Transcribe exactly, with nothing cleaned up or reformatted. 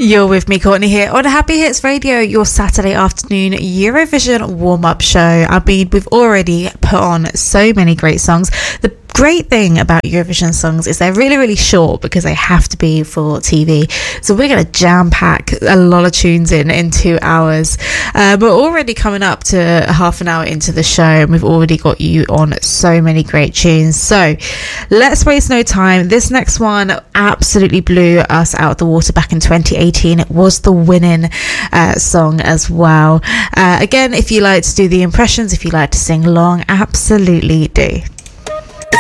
You're with me, Courtney, here on Happy Hits Radio, your Saturday afternoon Eurovision warm-up show. I mean, we've already put on so many great songs. The great thing about Eurovision songs is they're really, really short because they have to be for T V. So we're going to jam-pack a lot of tunes in in two hours. Uh, we're already coming up to half an hour into the show, and we've already got you on so many great tunes. So let's waste no time. This next one absolutely blew us out the water back in twenty eighteen. It was the winning uh, song as well. Uh, again, if you like to do the impressions, if you like to sing along, absolutely do.